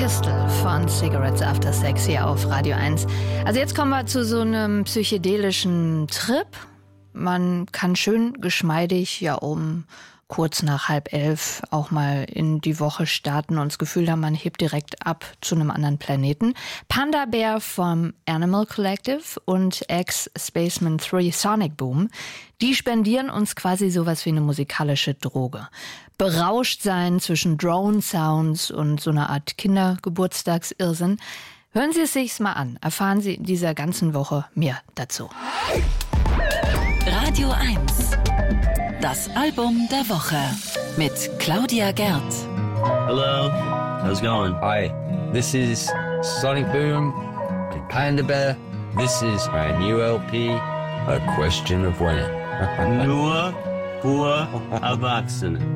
Crystal von Cigarettes After Sex hier auf Radio 1. Also jetzt kommen wir zu so einem psychedelischen Trip. Man kann schön geschmeidig kurz nach 10:30 auch mal in die Woche starten und das Gefühl haben, man hebt direkt ab zu einem anderen Planeten. Panda Bear vom Animal Collective und Ex-Spaceman 3 Sonic Boom, die spendieren uns quasi sowas wie eine musikalische Droge. Berauscht sein zwischen Drone-Sounds und so einer Art Kindergeburtstagsirrsinn. Hören Sie es sich mal an. Erfahren Sie in dieser ganzen Woche mehr dazu. Radio 1. Das Album der Woche mit Claudia Gerd. Hello, how's it going? Hi, this is Sonic Boom and Panda Bear. This is my new LP, A Question of When. Nur für Erwachsene.